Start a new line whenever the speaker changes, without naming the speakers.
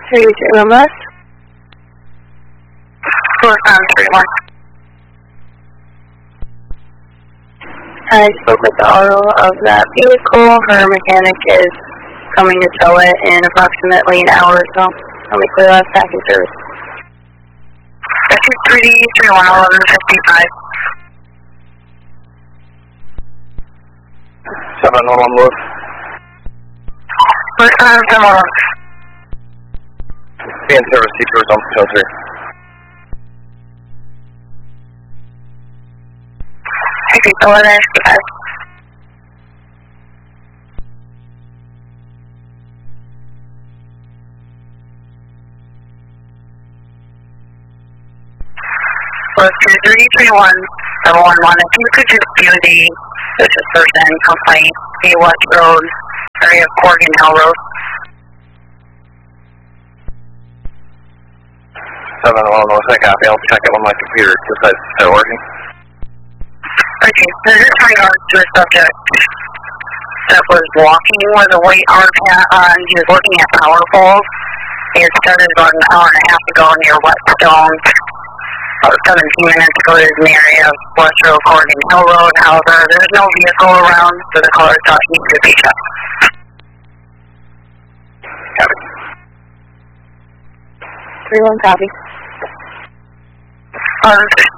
331 West.
431.
I spoke with the owner of that vehicle. Her mechanic is coming to tow it in approximately an hour or so. Let me clear last packing service.
331 1155.
711 Lewis.
711.
Be in service, T-Tours on 203.
Okay, 1155. So 331 711. If you could just do the suspicious person complaint, the West Road, area of Corgan Hill Road.
711 Lewis, I copy. I'll check it when my computer decides to start working.
Okay, so this is regards to a subject that was walking with a white arm hat on. He was looking at power poles. It started about an hour and a half ago near Whetstone. About 17 minutes ago, there's an area of West Road, Corgan Hill Road. However, there's no vehicle around, so the caller thought he could be checked.
Copy.
31 copy.